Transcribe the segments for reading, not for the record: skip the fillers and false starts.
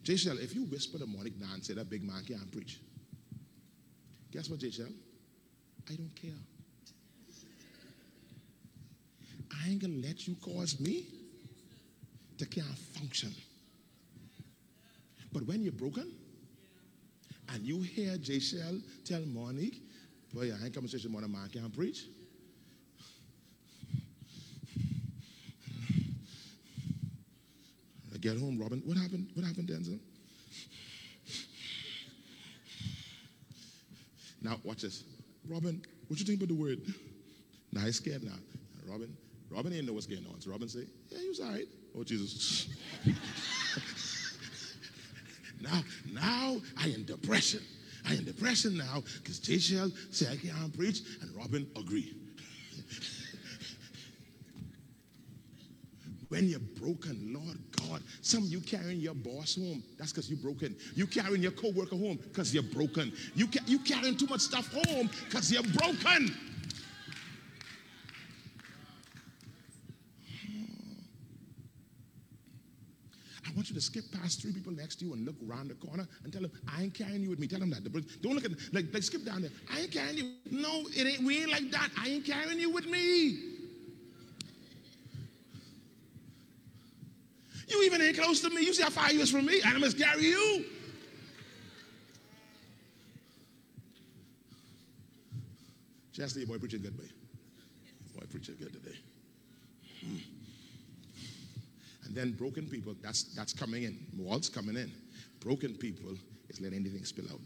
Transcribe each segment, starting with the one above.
J-Shell, if you whisper the morning now and say that big man can't preach, guess what, J-Shell? I don't care. I ain't gonna let you cause me to can't function. But when you're broken and you hear J-Shell tell Monique, boy, I ain't coming to church tomorrow, man can't preach. I get home, Robin, what happened? What happened, Denzel? Now, watch this. Robin, what you think about the word? Now he's scared now. Robin ain't know what's going on. So Robin say, yeah, he was all right. Oh, Jesus. now I in depression. I in depression now because J-Shell say I can't preach and Robin agree. When you're broken, Lord God, some of you carrying your boss home, that's because you're broken. You carrying your co-worker home because you're broken. You carrying too much stuff home because you're broken. I want you to skip past 3 people next to you and look around the corner and tell them, I ain't carrying you with me. Tell them that. Don't look at them. Like skip down there. I ain't carrying you. No, we ain't like that. I ain't carrying you with me. You even ain't close to me. You see how far you is from me? I must carry you. Chastity, your boy preaching good, boy. Boy preaching good today. And then broken people, that's coming in. Walls coming in. Broken people is letting anything spill out.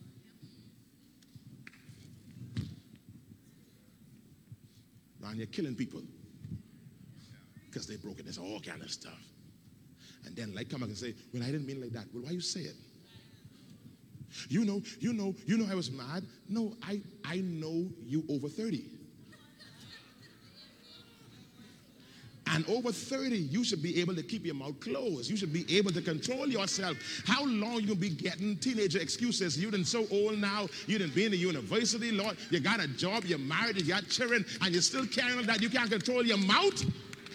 Now you're killing people because they're broken. There's all kind of stuff. And then like come up and say, well, I didn't mean like that. Well, why you say it? You know I was mad. No, I know you over 30. And over 30, you should be able to keep your mouth closed. You should be able to control yourself. How long you gonna be getting teenager excuses? You done so old now. You done been to university, Lord. You got a job, you're married, you got children, and you're still carrying on that. You can't control your mouth.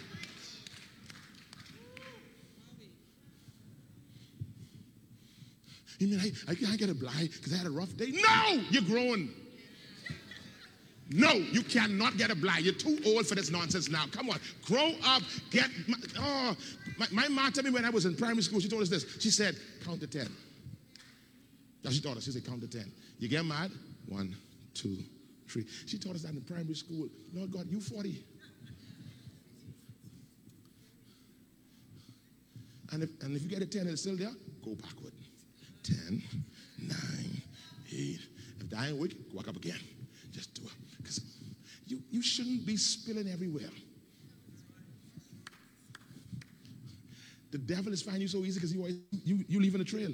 You mean I can't get a blind because I had a rough day? No, you're grown. No, you cannot get a blind. You're too old for this nonsense now. Come on, grow up. My mom told me when I was in primary school, she told us this. She said, count to 10. Now she taught us, she said, count to 10. You get mad? 1, 2, 3. She taught us that in primary school. Lord God, you 40. And if you get a 10 and it's still there, go backward. 10, 9, 8. If that ain't work, go back up again. Just do it. Because you shouldn't be spilling everywhere. The devil is finding you so easy because you leaving a trail.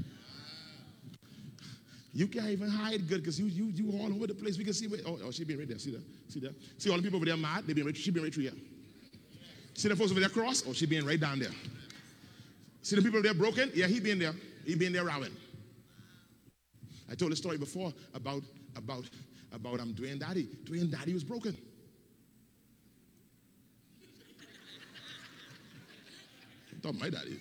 You can't even hide good because you all over the place. We can see where, oh, she being right there. See that? See that? See all the people over there mad? She being right through here. See the folks over there cross? Oh, she being right down there. See the people over there broken? Yeah, he being there. He being there rowing. I told a story before about Dwayne Daddy. Dwayne Daddy was broken. I thought my daddy.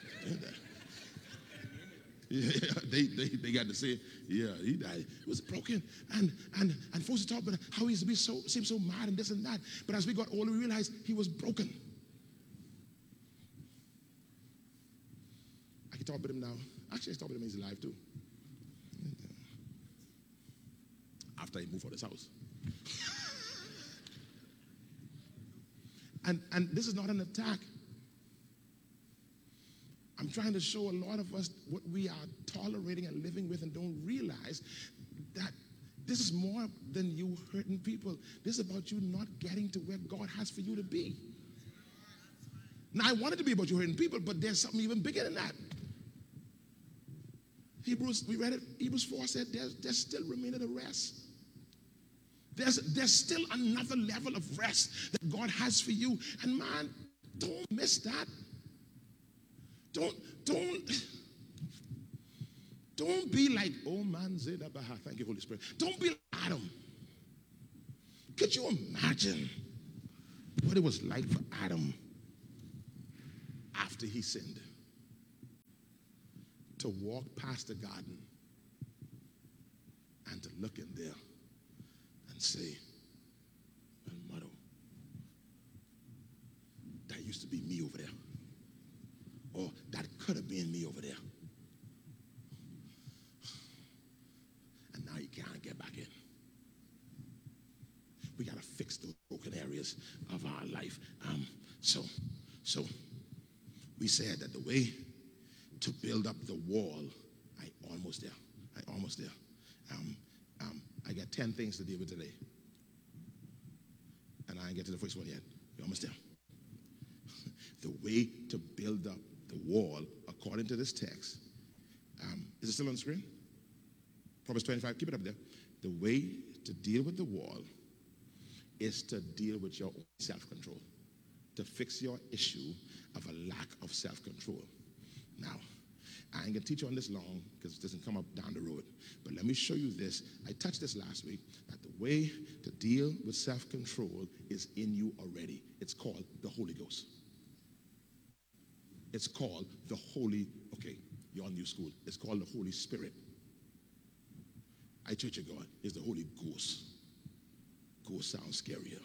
Yeah, they got to say, yeah, he died. He was broken. And folks talk about how he used to seem so mad and this and that. But as we got older, we realized he was broken. I can talk about him now. Actually, I talk about him, he's alive too. After he moved out of his house. and this is not an attack. I'm trying to show a lot of us what we are tolerating and living with and don't realize that this is more than you hurting people. This is about you not getting to where God has for you to be. Now, I want it to be about you hurting people, but there's something even bigger than that. We read it, Hebrews 4 said there's still remaining a rest. There's still another level of rest that God has for you. And man, don't miss that. Don't be like, oh man, Zedabaha. Thank you, Holy Spirit. Don't be like Adam. Could you imagine what it was like for Adam after he sinned? to walk past the garden and to look in there and say, well, mother, that used to be me over there. Or that could have been me over there. And now you can't get back in. We got to fix those broken areas of our life. So we said that the way to build up the wall, I almost there. I got 10 things to deal with today. And I ain't get to the first one yet. You're almost there. The way to build up the wall, according to this text, is it still on the screen? Proverbs 25, keep it up there. The way to deal with the wall is to deal with your own self-control, to fix your issue of a lack of self-control. Now, I ain't going to teach you on this long because it doesn't come up down the road, but let me show you this. I touched this last week, that the way to deal with self-control is in you already. It's called the Holy Ghost. It's called the Holy, okay, you're on new school. It's called the Holy Spirit. I Church of God is the Holy Ghost. Ghost sounds scarier.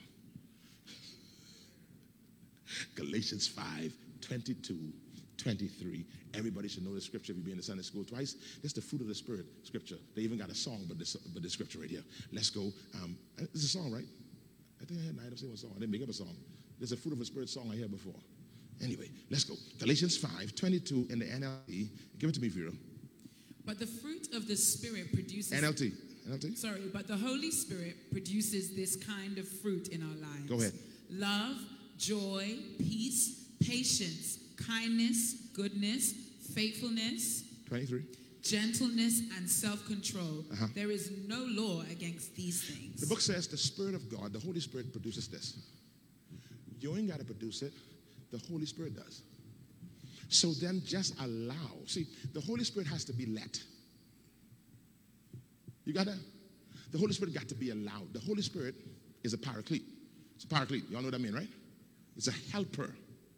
Galatians 5, 22, 23. Everybody should know the scripture if you've been in the Sunday school twice. This is the fruit of the Spirit scripture. They even got a song, but this scripture right here. Let's go. It's a song, right? I think I had 9 of one song. I didn't make up a song. There's a fruit of the Spirit song I heard before. Anyway, let's go. Galatians 5, 22 in the NLT. Give it to me, Vera. But the fruit of the Spirit produces... NLT. Sorry, but the Holy Spirit produces this kind of fruit in our lives. Go ahead. Love, joy, peace, patience, kindness, goodness, faithfulness, 23. Gentleness, and self-control. There is no law against these things. The book says the Spirit of God, the Holy Spirit produces this. You ain't got to produce it. The Holy Spirit does. So then just allow. See, the Holy Spirit has to be let. You got that? The Holy Spirit got to be allowed. The Holy Spirit is a paraclete. It's a paraclete. Y'all know what I mean, right? It's a helper.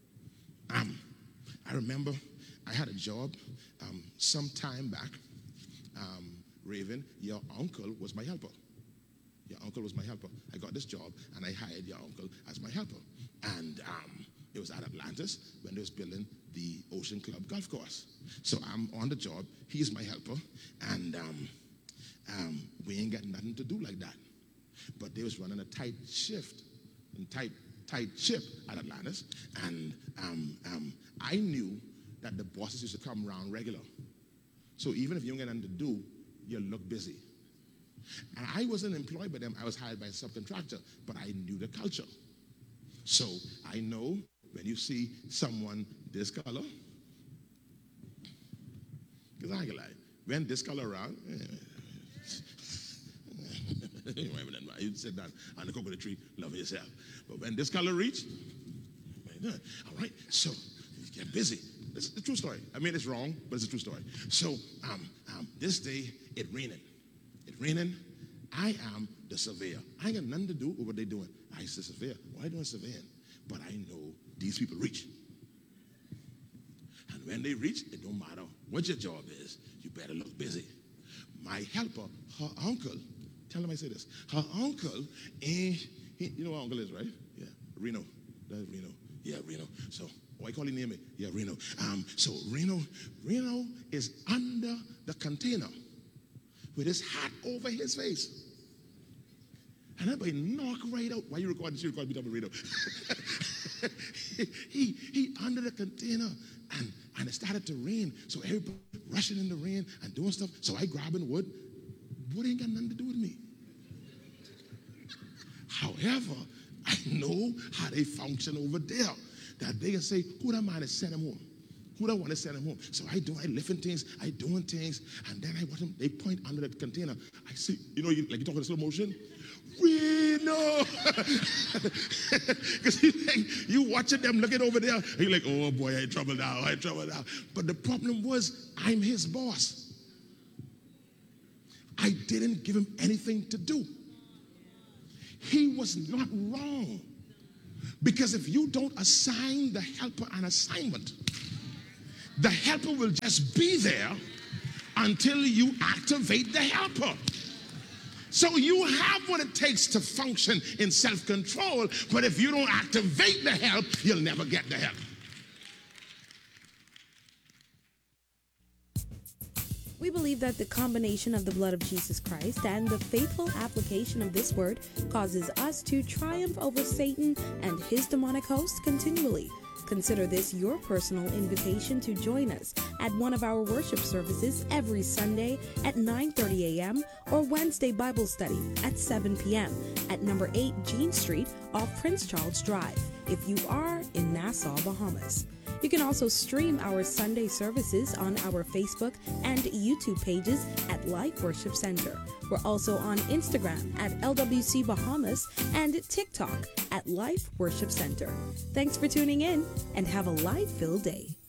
I remember I had a job some time back. Raven, your uncle was my helper. Your uncle was my helper. I got this job and I hired your uncle as my helper. And it was at Atlantis when they was building the Ocean Club golf course. So I'm on the job. He's my helper. And we ain't got nothing to do like that. But they was running a tight shift and tight ship at Atlantis. And I knew that the bosses used to come around regular. So even if you don't get nothing to do, you look busy. And I wasn't employed by them. I was hired by a subcontractor, but I knew the culture. So I know when you see someone this color, because I ain't gonna lie, when this color around, you sit down on the coconut tree, love yourself. But when this color reach, all right, so you get busy. It's a true story. I mean, it's wrong, but it's a true story. So this day, it raining. I am the surveyor. I ain't got nothing to do with what they doing. I said, surveyor. Why doing surveying? But I know these people reach. And when they reach, it don't matter what your job is. You better look busy. My helper, her uncle, tell them I say this. Her uncle, you know what uncle is, right? Yeah, Reno. That's Reno. Yeah, Reno. So, why call him name? Yeah, Reno. So Reno is under the container with his hat over his face. And everybody knock right out. Why you recording? She recorded me double Reno. he under the container and it started to rain. So everybody rushing in the rain and doing stuff. So I grabbing wood. Wood ain't got nothing to do with me. However, I know how they function over there. That they can say, who that man is send him home? Who that want to send him home? So I lifting things, I doing things, and then I watch them, they point under the container. I see, like you talk in slow motion. Reno! Because you watching them looking over there, and you're like, oh boy, I in trouble now. But the problem was, I'm his boss. I didn't give him anything to do. He was not wrong. Because if you don't assign the helper an assignment, the helper will just be there until you activate the helper. So you have what it takes to function in self-control, but if you don't activate the help, you'll never get the help. We believe that the combination of the blood of Jesus Christ and the faithful application of this word causes us to triumph over Satan and his demonic hosts continually. Consider this your personal invitation to join us at one of our worship services every Sunday at 9:30 a.m. or Wednesday Bible study at 7 p.m. at number 8 Jean Street off Prince Charles Drive if you are in Nassau, Bahamas. You can also stream our Sunday services on our Facebook and YouTube pages at Life Worship Center. We're also on Instagram at LWC Bahamas and TikTok at Life Worship Center. Thanks for tuning in and have a life-filled day.